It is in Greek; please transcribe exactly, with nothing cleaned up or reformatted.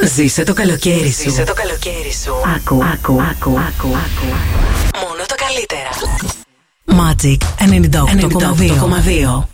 Ζήσε το καλοκαίρι σου. Ζήσε το καλοκαίρι σου. Άκου, άκου, άκου, άκου, άκου. Μόνο το καλύτερα. Magic ενενήντα οκτώ κόμμα δύο.